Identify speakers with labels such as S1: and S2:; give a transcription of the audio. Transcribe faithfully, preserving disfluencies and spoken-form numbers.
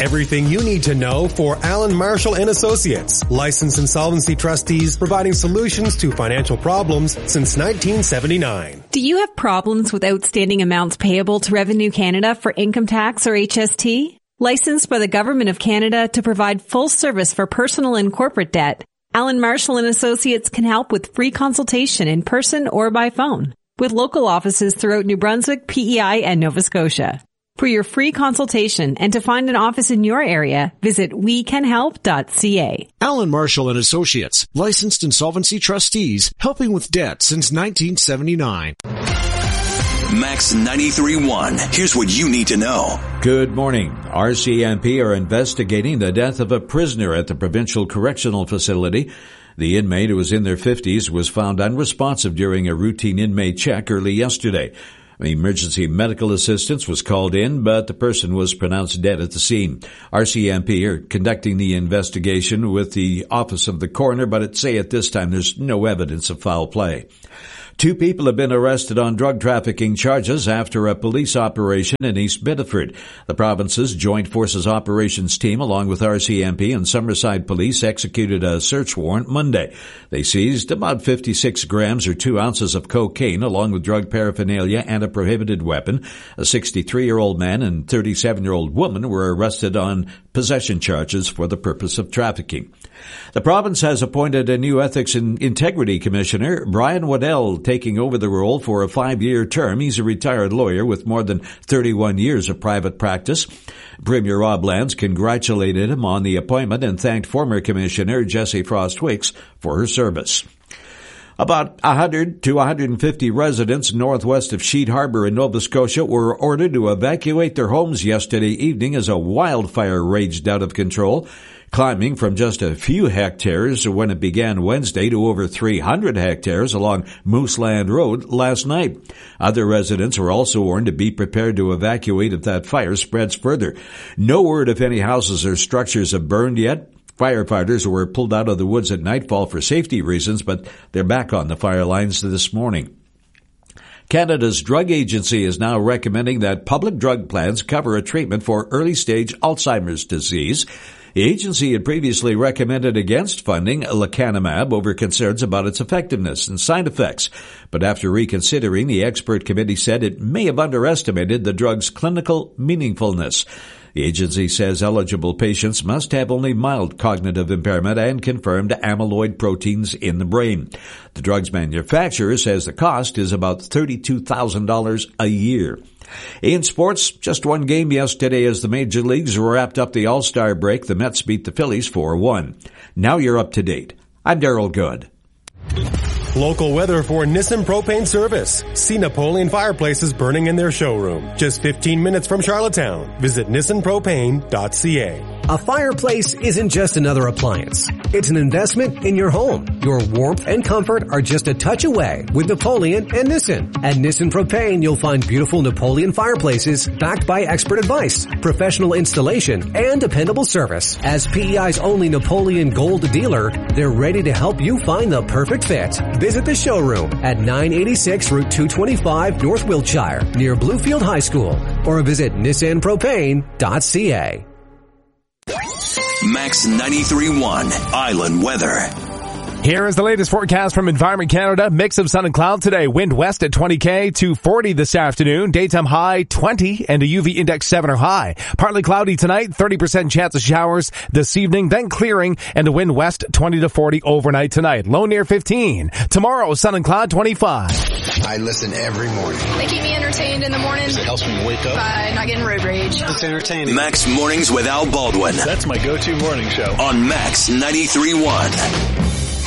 S1: Everything you need to know for Allen Marshall and Associates, licensed insolvency trustees providing solutions to financial problems since nineteen seventy-nine.
S2: Do you have problems with outstanding amounts payable to Revenue Canada for income tax or H S T? Licensed by the Government of Canada to provide full service for personal and corporate debt, Allen Marshall and Associates can help with free consultation in person or by phone, with local offices throughout New Brunswick, P E I, and Nova Scotia. For your free consultation and to find an office in your area, visit we can help dot c a.
S3: Allen Marshall and Associates, licensed insolvency trustees, helping with debt since nineteen seventy-nine.
S4: Max ninety-three point one. Here's what you need to know.
S5: Good morning. R C M P are investigating the death of a prisoner at the Provincial Correctional Facility. The inmate, who was in their fifties, was found unresponsive during a routine inmate check early yesterday. Emergency medical assistance was called in, but the person was pronounced dead at the scene. R C M P are conducting the investigation with the Office of the Coroner, but it say at this time there's no evidence of foul play. Two people have been arrested on drug trafficking charges after a police operation in East Biddeford. The province's Joint Forces Operations Team, along with R C M P and Summerside Police, executed a search warrant Monday. They seized about fifty-six grams or two ounces of cocaine, along with drug paraphernalia and a prohibited weapon. A sixty-three-year-old man and thirty-seven-year-old woman were arrested on possession charges for the purpose of trafficking. The province has appointed a new Ethics and Integrity Commissioner, Brian Waddell, taking over the role for a five-year term. He's a retired lawyer with more than thirty-one years of private practice. Premier Rob Lands congratulated him on the appointment and thanked former Commissioner Jessie Frost-Wicks for her service. About one hundred to one hundred fifty residents northwest of Sheet Harbor in Nova Scotia were ordered to evacuate their homes yesterday evening as a wildfire raged out of control, climbing from just a few hectares when it began Wednesday to over three hundred hectares along Mooseland Road last night. Other residents were also warned to be prepared to evacuate if that fire spreads further. No word if any houses or structures have burned yet. Firefighters were pulled out of the woods at nightfall for safety reasons, but they're back on the fire lines this morning. Canada's Drug Agency is now recommending that public drug plans cover a treatment for early-stage Alzheimer's disease. The agency had previously recommended against funding lecanemab over concerns about its effectiveness and side effects. But after reconsidering, the expert committee said it may have underestimated the drug's clinical meaningfulness. The agency says eligible patients must have only mild cognitive impairment and confirmed amyloid proteins in the brain. The drug's manufacturer says the cost is about thirty-two thousand dollars a year. In sports, just one game yesterday as the major leagues wrapped up the All-Star break. The Mets beat the Phillies four one. Now you're up to date. I'm Daryl Good.
S1: Local weather for Nissan Propane Service. See Napoleon fireplaces burning in their showroom. Just fifteen minutes from Charlottetown. Visit nissan propane dot c a.
S6: A fireplace isn't just another appliance. It's an investment in your home. Your warmth and comfort are just a touch away with Napoleon and Nissan. At Nissan Propane, you'll find beautiful Napoleon fireplaces backed by expert advice, professional installation, and dependable service. As P E I's only Napoleon Gold dealer, they're ready to help you find the perfect fit. Visit the showroom at nine eighty-six Route two twenty-five North Wiltshire near Bluefield High School or visit nissan propane dot c a.
S4: Max ninety-three point one Island Weather.
S7: Here is the latest forecast from Environment Canada. Mix of sun and cloud today. Wind west at twenty K to forty this afternoon. Daytime high twenty and a U V index seven or high. Partly cloudy tonight. thirty percent chance of showers this evening. Then clearing and a wind west twenty to forty overnight tonight. Low near fifteen. Tomorrow sun and cloud twenty-five.
S8: I listen every morning.
S9: They keep me entertained in the morning.
S8: It helps me wake up.
S9: By not getting road rage.
S8: It's entertaining.
S4: Max Mornings with Al Baldwin.
S8: That's my go-to morning show.
S4: On Max ninety-three point one.